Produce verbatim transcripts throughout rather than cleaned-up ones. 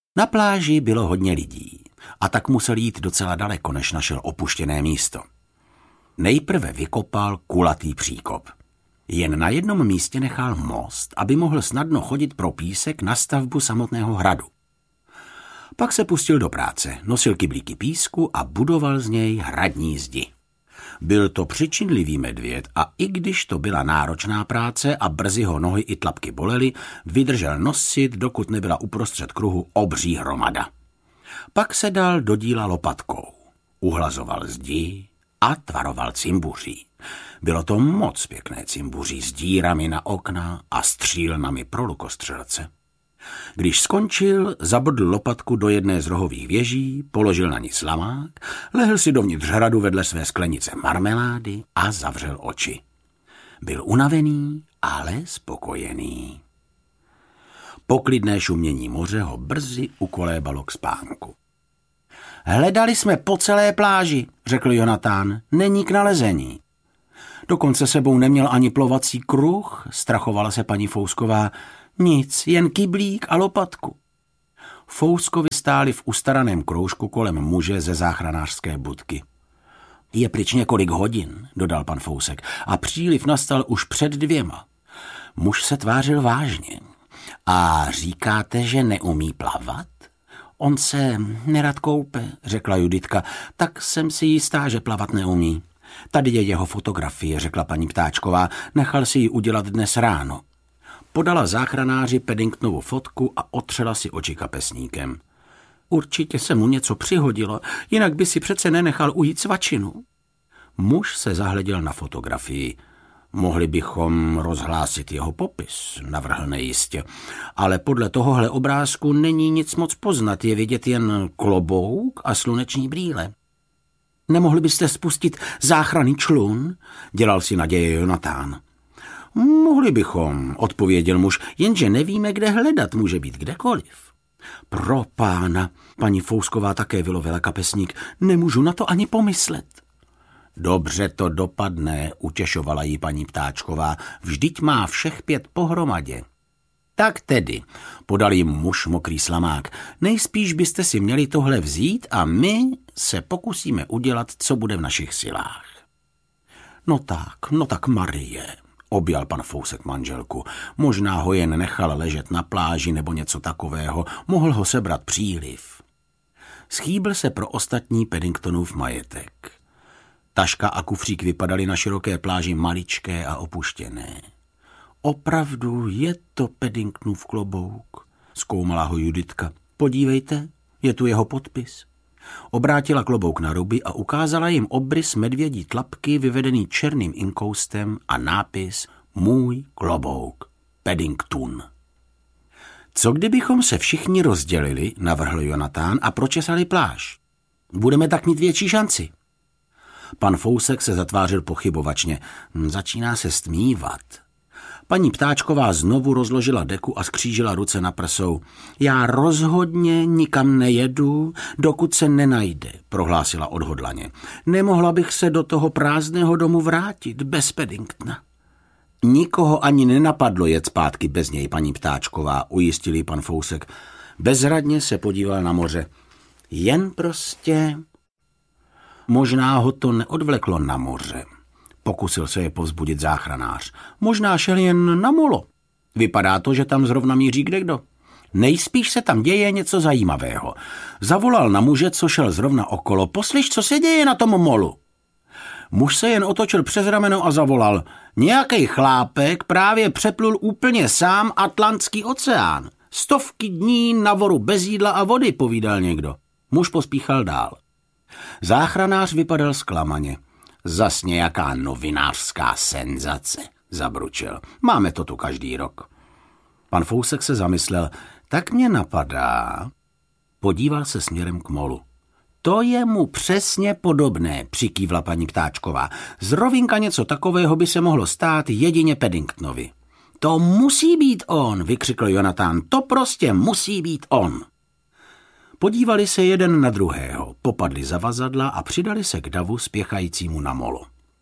Na pláži bylo hodně lidí a tak musel jít docela daleko, než našel opuštěné místo. Nejprve vykopal kulatý příkop. Jen na jednom místě nechal most, aby mohl snadno chodit pro písek na stavbu samotného hradu. Pak se pustil do práce, nosil kyblíky písku a budoval z něj hradní zdi. Byl to přičinlivý medvěd a i když to byla náročná práce a brzy ho nohy i tlapky bolely, vydržel nosit, dokud nebyla uprostřed kruhu obří hromada. Pak se dal do díla lopatkou, uhlazoval zdi a tvaroval cimbuří. Bylo to moc pěkné cimbuří s dírami na okna a střílnami pro lukostřelce. Když skončil, zabrdl lopatku do jedné z rohových věží, položil na ní slamák, lehl si dovnitř hradu vedle své sklenice marmelády a zavřel oči. Byl unavený, ale spokojený. Poklidné šumění moře ho brzy ukolébalo k spánku. Hledali jsme po celé pláži, řekl Jonatán, není k nalezení. Dokonce sebou neměl ani plovací kruh, strachovala se paní Fousková. Nic, jen kyblík a lopatku. Fouskovi stáli v ustaraném kroužku kolem muže ze záchranářské budky. Je pryč několik hodin, dodal pan Fousek, a příliv nastal už před dvěma. Muž se tvářil vážně. A říkáte, že neumí plavat? On se nerad koupe, řekla Juditka, tak jsem si jistá, že plavat neumí. Tady je jeho fotografie, řekla paní Ptáčková, nechal si ji udělat dnes ráno. Podala záchranáři Paddingtonovu fotku a otřela si oči kapesníkem. Určitě se mu něco přihodilo, jinak by si přece nenechal ujít svačinu. Muž se zahleděl na fotografii. Mohli bychom rozhlásit jeho popis, navrhl nejistě, ale podle tohohle obrázku není nic moc poznat, je vidět jen klobouk a sluneční brýle. Nemohli byste spustit záchranný člun? Dělal si naděje Jonatán. Mohli bychom, odpověděl muž, jenže nevíme, kde hledat, může být kdekoliv. Pro pána, paní Fousková také vylovila kapesník, nemůžu na to ani pomyslet. Dobře to dopadne, utěšovala jí paní Ptáčková, vždyť má všech pět pohromadě. Tak tedy, podal jim muž mokrý slamák, nejspíš byste si měli tohle vzít a my se pokusíme udělat, co bude v našich silách. No tak, no tak Marie, objal pan Fousek manželku, možná ho jen nechal ležet na pláži nebo něco takového, mohl ho sebrat příliv. Schýbl se pro ostatní Paddingtonův majetek. Taška a kufřík vypadaly na široké pláži maličké a opuštěné. Opravdu je to Paddingtonův klobouk, zkoumala ho Juditka. Podívejte, je tu jeho podpis. Obrátila klobouk na ruby a ukázala jim obrys medvědí tlapky vyvedený černým inkoustem a nápis Můj klobouk, Paddington. Co kdybychom se všichni rozdělili, navrhl Jonatán, a pročesali pláž? Budeme tak mít větší šanci. Pan Fousek se zatvářil pochybovačně. Začíná se stmívat. Paní Ptáčková znovu rozložila deku a skřížila ruce na prsou. Já rozhodně nikam nejedu, dokud se nenajde, prohlásila odhodlaně. Nemohla bych se do toho prázdného domu vrátit bez Paddingtona. Nikoho ani nenapadlo jet zpátky bez něj, paní Ptáčková, ujistil jí pan Fousek. Bezradně se podíval na moře. Jen prostě... Možná ho to neodvleklo na moře. Pokusil se je povzbudit záchranář. Možná šel jen na molo. Vypadá to, že tam zrovna míří kdekdo. Nejspíš se tam děje něco zajímavého. Zavolal na muže, co šel zrovna okolo. Poslyš, co se děje na tom molu? Muž se jen otočil přes rameno a zavolal. Nějaký chlápek právě přeplul úplně sám Atlantský oceán. Stovky dní na voru bez jídla a vody, povídal někdo. Muž pospíchal dál. Záchranář vypadal zklamaně. Zas nějaká novinářská senzace, zabručil. Máme to tu každý rok. Pan Fousek se zamyslel. Tak mě napadá. Podíval se směrem k molu. To je mu přesně podobné, přikývla paní Ptáčková. Zrovinka něco takového by se mohlo stát jedině Paddingtonovi. To musí být on, vykřikl Jonatán. To prostě musí být on. Podívali se jeden na druhého, popadli zavazadla a přidali se k davu spěchajícímu na molo.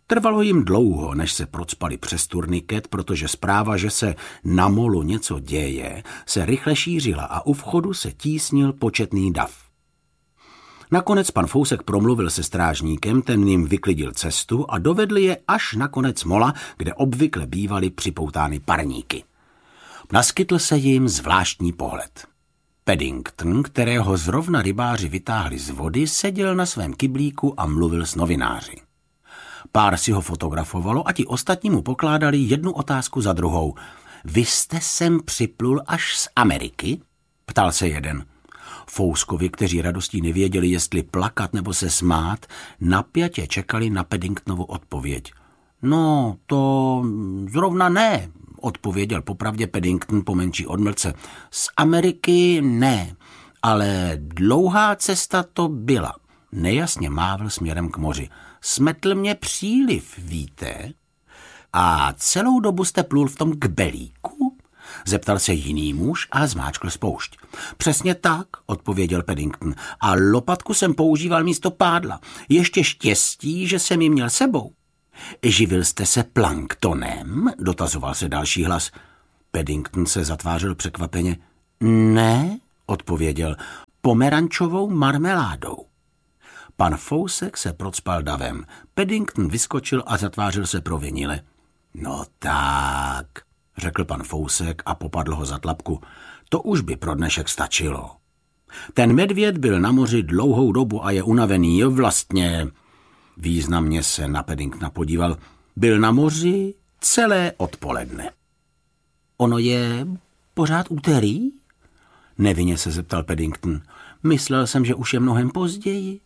Trvalo jim dlouho, než se procpali přes turniket, protože zpráva, že se na molu něco děje, se rychle šířila a u vchodu se tísnil početný dav. Nakonec pan Fousek promluvil se strážníkem, ten jim vyklidil cestu a dovedli je až na konec mola, kde obvykle bývaly připoutány parníky. Naskytl se jim zvláštní pohled. Paddington, kterého zrovna rybáři vytáhli z vody, seděl na svém kyblíku a mluvil s novináři. Pár si ho fotografovalo a ti ostatní mu pokládali jednu otázku za druhou. Vy jste sem připlul až z Ameriky? Ptal se jeden. Fouskovi, kteří radostí nevěděli, jestli plakat nebo se smát, napjatě čekali na Paddingtonovu odpověď. No, to zrovna ne, odpověděl popravdě Paddington po menší odmlce. Z Ameriky ne, ale dlouhá cesta to byla. Nejasně mávl směrem k moři. Smetl mě příliv, víte? A celou dobu jste plul v tom kbelíku? Zeptal se jiný muž a zmáčkl spoušť. Přesně tak, odpověděl Paddington. A lopatku jsem používal místo pádla. Ještě štěstí, že jsem ji měl sebou. Živil jste se planktonem? Dotazoval se další hlas. Paddington se zatvářil překvapeně. Ne, odpověděl, pomerančovou marmeládou. Pan Fousek se procpal davem. Paddington vyskočil a zatvářil se provinile. No tak, řekl pan Fousek a popadl ho za tlapku. To už by pro dnešek stačilo. Ten medvěd byl na moři dlouhou dobu a je unavený, vlastně... Významně se na Paddingtona podíval. Byl na moři celé odpoledne. Ono je pořád úterý? Nevinně se zeptal Paddington. Myslel jsem, že už je mnohem později.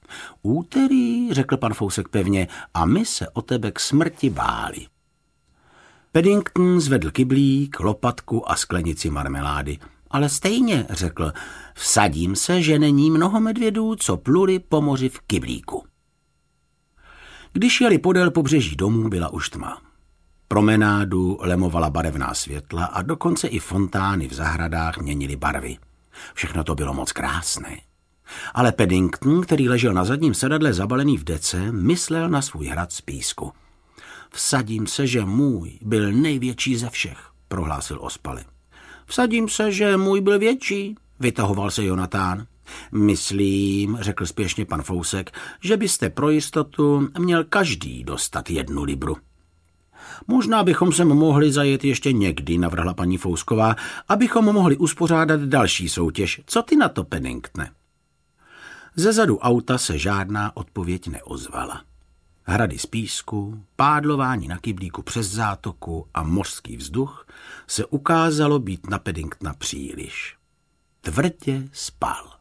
Úterý, řekl pan Fousek pevně, a my se o tebe k smrti báli. Paddington zvedl kyblík, lopatku a sklenici marmelády. Ale stejně, řekl, vsadím se, že není mnoho medvědů, co pluli po moři v kyblíku. Když jeli podél pobřeží domů, byla už tma. Promenádu lemovala barevná světla a dokonce i fontány v zahradách měnily barvy. Všechno to bylo moc krásné. Ale Paddington, který ležel na zadním sedadle zabalený v dece, myslel na svůj hrad z písku. Vsadím se, že můj byl největší ze všech, prohlásil ospale. Vsadím se, že můj byl větší, vytahoval se Jonatán. Myslím, řekl spěšně pan Fousek, že byste pro jistotu měl každý dostat jednu libru. Možná bychom sem mohli zajet ještě někdy, navrhla paní Fousková, abychom mohli uspořádat další soutěž. Co ty na to, Paddingtone? Ze zadu auta se žádná odpověď neozvala. Hrady z písku, pádlování na kyblíku přes zátoku a mořský vzduch se ukázalo být na Paddingtona příliš. Tvrdě spal.